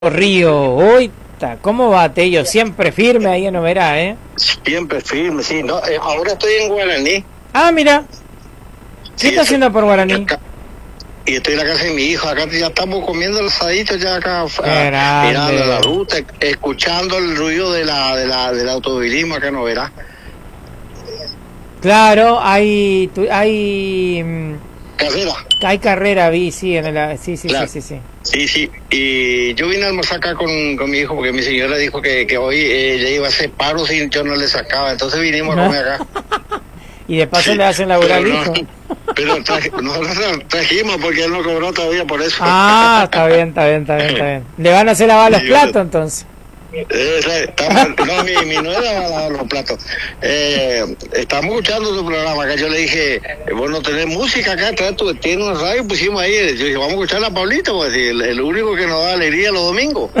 Río, hoy, ¿cómo va Tello? Siempre firme ahí en Oberá, ¿eh? Siempre firme, sí. No, ahora estoy en Guaraní. Ah, mira, ¿qué Sí, está haciendo por Guaraní? Y estoy en la casa de mi hijo. Acá ya estamos comiendo el asadito ya acá, Grande. mirando la ruta, escuchando el ruido del automovilismo acá en Oberá. Claro, hay Carrera. vi, sí, sí. Claro. Sí. Y yo vine a almorzar acá con mi hijo porque mi señora dijo que hoy ella iba a hacer paro si yo no le sacaba. Entonces vinimos a comer acá. Y de paso le hacen laburar al hijo. Pero nosotros trajimos porque él no cobró todavía por eso. Ah, está bien. ¿Le van a hacer lavar los platos entonces? No, mi nuera va a lavar los platos. Estamos escuchando tu programa acá. Yo le dije, vos no tenés música acá, tiene una radio, pusimos ahí. Yo dije, vamos a escuchar a Pablito, pues, el único que nos da alegría los domingos.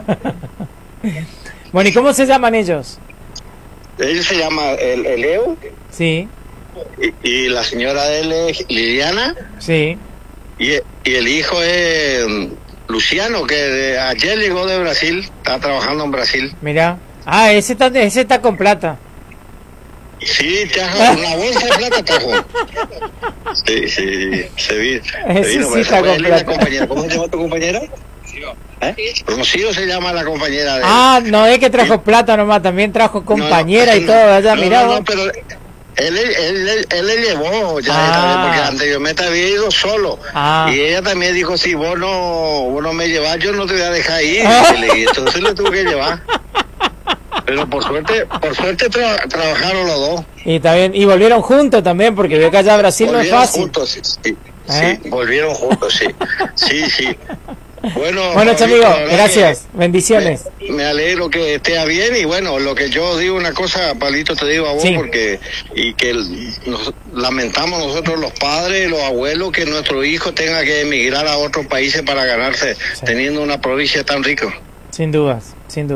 Bueno, ¿y cómo se llaman ellos? Él se llama el Leo. Sí. Y la señora de él es Liliana. Sí. Y el hijo es Luciano, que ayer llegó de Brasil, está trabajando en Brasil. Mira. Ah, ese está con plata. Sí, trajo una bolsa de plata, trajo. Sí, se vino. Ese sí está con plata. ¿Cómo se llama tu compañera? Rocío se llama la compañera de él. Ah, no es que trajo plata nomás, también trajo compañera y todo, allá, mirá. No, pero él le llevó ya, porque anteriormente había ido solo. Y ella también dijo, si vos no me llevas, yo no te voy a dejar ir. Y entonces le tuve que llevar. Pero por suerte trabajaron los dos. Y también, y volvieron juntos también, porque veo que allá Brasil no es fácil. Juntos, sí, volvieron juntos, sí. Bueno, amigo, gracias, bendiciones. Me alegro que esté bien y bueno, lo que yo digo una cosa, Palito, te digo a vos, porque nos lamentamos nosotros los padres, los abuelos, que nuestro hijo tenga que emigrar a otros países para ganarse, teniendo una provincia tan rica. Sin dudas,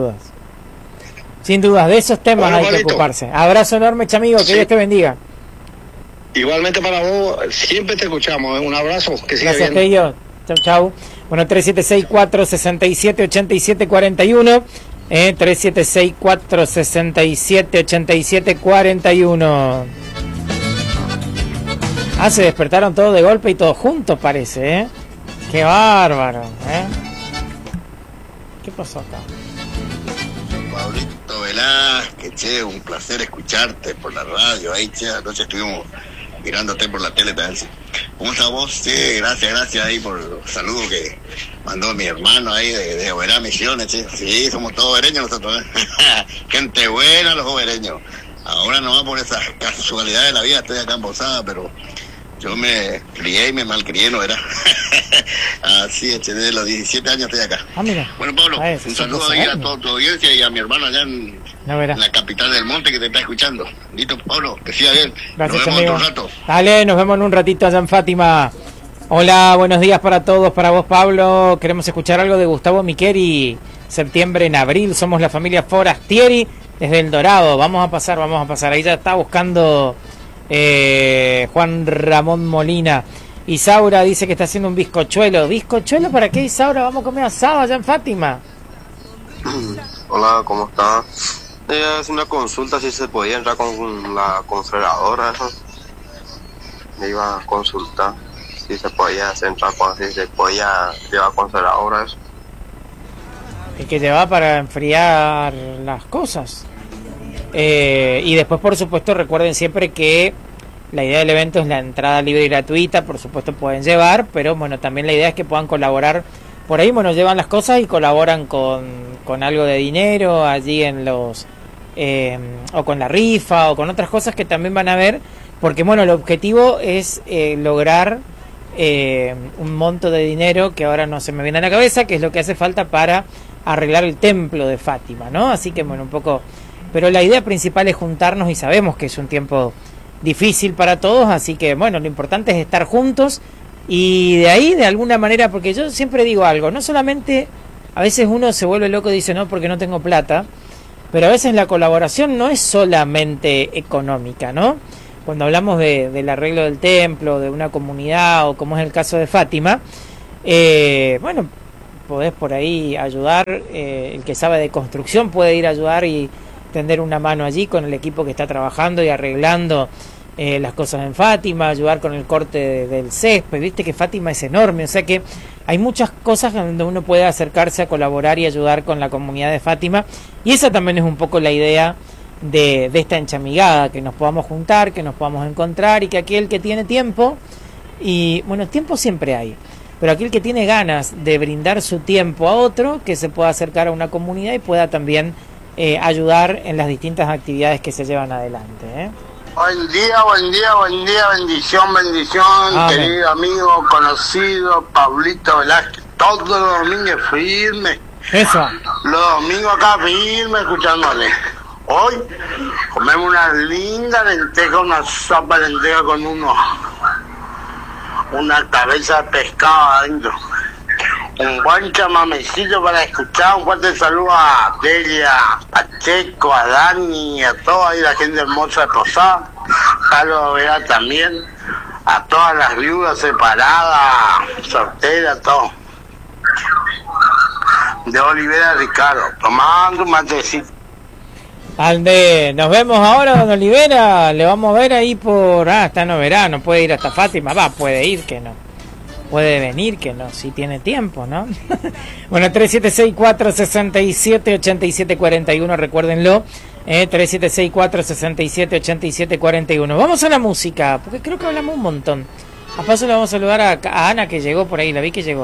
de esos temas hay que ocuparse. Abrazo enorme, chamigo, que Dios te bendiga. Igualmente para vos, siempre te escuchamos, un abrazo, que siga bien. Gracias, chau. Bueno, 376-467-8741, 376-467-8741. Ah, se despertaron todos de golpe y todos juntos, parece, ¿eh? Qué bárbaro, ¿eh? ¿Qué pasó acá? Pablito Velázquez, che, un placer escucharte por la radio. Ahí, che, anoche estuvimos mirándote por la tele también. ¿Cómo estás vos? Sí, gracias ahí por los saludos que mandó mi hermano ahí de Oberá Misiones, che. Sí, somos todos obereños nosotros, ¿eh? Gente buena los obereños. Ahora nomás por esa casualidad de la vida estoy acá en Posada, pero yo me crié y me malcrié, ¿no era? Así es, desde los 17 años estoy acá. Mira. Bueno, Pablo, un saludo ahí a toda tu audiencia y a mi hermano allá en la capital del monte que te está escuchando. Listo, Pablo, que siga bien. Gracias, nos vemos amigo. en un rato. Dale, nos vemos en un ratito allá en Fátima. Hola, buenos días para todos, para vos, Pablo. Queremos escuchar algo de Gustavo Micheri. Septiembre en abril, somos la familia Forastieri desde El Dorado. Vamos a pasar. Ahí ya está buscando Juan Ramón Molina. Isaura dice que está haciendo un bizcochuelo. ¿Bizcochuelo para qué, Isaura? Vamos a comer asado allá en Fátima. Hola, ¿cómo está? Es una consulta si se podía entrar con la confederadora. Me iba a consultar si se podía entrar si se podía llevar confederadora eso. El que lleva para enfriar las cosas. Y después, por supuesto, recuerden siempre que la idea del evento es la entrada libre y gratuita. Por supuesto pueden llevar, pero bueno, también la idea es que puedan colaborar. Por ahí, bueno, llevan las cosas y colaboran con algo de dinero allí en los o con la rifa o con otras cosas que también van a ver, porque bueno, el objetivo es lograr un monto de dinero que ahora no se me viene a la cabeza, que es lo que hace falta para arreglar el templo de Fátima, ¿no? Así que bueno, un poco, pero la idea principal es juntarnos y sabemos que es un tiempo difícil para todos, así que bueno, lo importante es estar juntos y de ahí de alguna manera, porque yo siempre digo algo, no solamente a veces uno se vuelve loco y dice no porque no tengo plata, pero a veces la colaboración no es solamente económica, ¿no? Cuando hablamos del arreglo del templo, de una comunidad o como es el caso de Fátima, bueno, podés por ahí ayudar, el que sabe de construcción puede ir a ayudar y tender una mano allí con el equipo que está trabajando y arreglando las cosas en Fátima, ayudar con el corte del césped. Viste que Fátima es enorme, o sea que hay muchas cosas donde uno puede acercarse a colaborar y ayudar con la comunidad de Fátima, y esa también es un poco la idea de esta enchamigada, que nos podamos juntar, que nos podamos encontrar, y que aquel que tiene tiempo, y bueno, tiempo siempre hay, pero aquel que tiene ganas de brindar su tiempo a otro, que se pueda acercar a una comunidad y pueda también ayudar en las distintas actividades que se llevan adelante. Buen día, bendición, amén. Querido amigo, conocido, Pablito Velázquez, todos los domingos firme. Eso. Los domingos acá firme, escuchándole. Hoy comemos una linda lenteja, una sopa de lenteja con una cabeza de pescado adentro. Un buen chamamecito para escuchar. Un fuerte saludo a Delia, a Checo, a Dani, a toda ahí la gente hermosa de Posada. Carlos Vera también. A todas las viudas separadas, solteras, todo. De Olivera Ricardo, tomando un matecito. Alde, nos vemos ahora, don Olivera. Le vamos a ver ahí por... está no verano, puede ir hasta Fátima. Puede ir que no. Puede venir que no, si tiene tiempo, ¿no? Bueno, 3764-678741, recuérdenlo. 3764-678741. Vamos a la música, porque creo que hablamos un montón. A paso le vamos a saludar a Ana, que llegó por ahí, la vi que llegó.